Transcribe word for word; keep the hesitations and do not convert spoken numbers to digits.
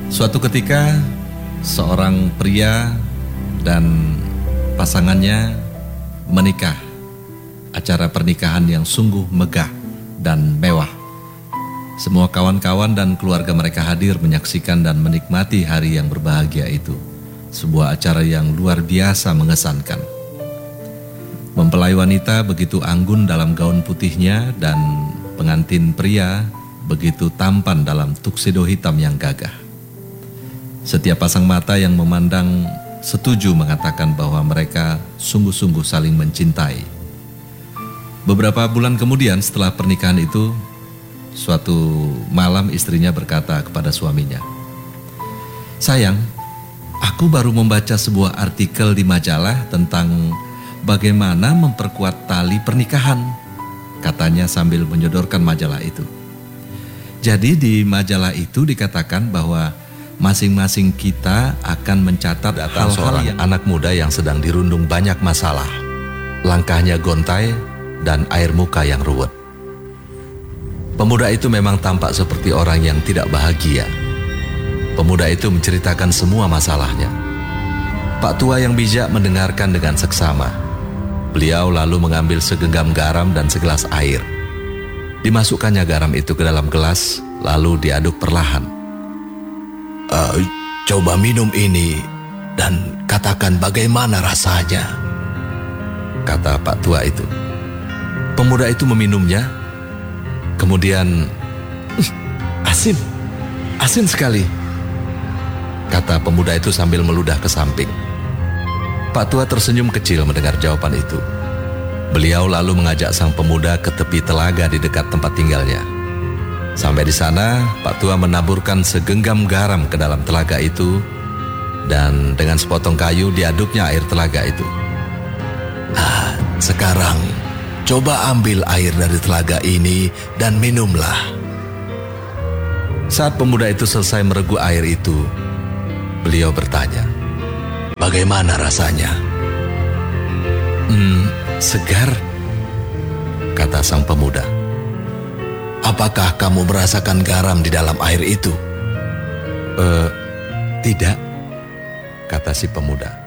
Suatu ketika, seorang pria dan pasangannya menikah. Acara pernikahan yang sungguh megah dan mewah. Semua kawan-kawan dan keluarga mereka hadir menyaksikan dan menikmati hari yang berbahagia itu. Sebuah acara yang luar biasa mengesankan. Mempelai wanita begitu anggun dalam gaun putihnya dan pengantin pria begitu tampan dalam tuxedo hitam yang gagah. Setiap pasang mata yang memandang setuju mengatakan bahwa mereka sungguh-sungguh saling mencintai. Beberapa bulan kemudian setelah pernikahan itu, suatu malam istrinya berkata kepada suaminya, "Sayang, aku baru membaca sebuah artikel di majalah tentang bagaimana memperkuat tali pernikahan," katanya sambil menyodorkan majalah itu. Jadi di majalah itu dikatakan bahwa masing-masing kita akan mencatat hal-hal seorang yang... anak muda yang sedang dirundung banyak masalah. Langkahnya gontai dan air muka yang ruwet. Pemuda itu memang tampak seperti orang yang tidak bahagia. Pemuda itu menceritakan semua masalahnya. Pak tua yang bijak mendengarkan dengan seksama. Beliau lalu mengambil segenggam garam dan segelas air. Dimasukkannya garam itu ke dalam gelas, lalu diaduk perlahan. Uh, coba minum ini dan katakan bagaimana rasanya, kata Pak tua itu. Pemuda itu meminumnya, kemudian asin, asin sekali, kata pemuda itu sambil meludah ke samping. Pak tua tersenyum kecil mendengar jawaban itu. Beliau lalu mengajak sang pemuda ke tepi telaga di dekat tempat tinggalnya. Sampai di sana, Pak tua menaburkan segenggam garam ke dalam telaga itu dan dengan sepotong kayu diaduknya air telaga itu. Ah, sekarang coba ambil air dari telaga ini dan minumlah. Saat pemuda itu selesai meregu air itu, beliau bertanya, "Bagaimana rasanya?" Hmm, segar, kata sang pemuda. Apakah kamu merasakan garam di dalam air itu? Eh, tidak, kata si pemuda.